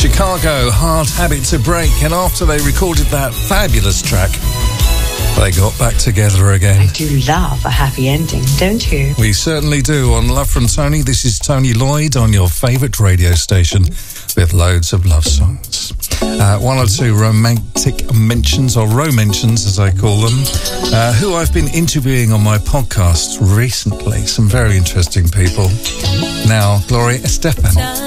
Chicago, Hard Habit to Break, and after they recorded that fabulous track, they got back together again. I do love a happy ending, don't you? We certainly do. On Love from Tony, this is Tony Lloyd on your favourite radio station with loads of love songs. One or two romantic mentions, or romentions as I call them, who I've been interviewing on my podcast recently. Some very interesting people. Now, Gloria Estefan.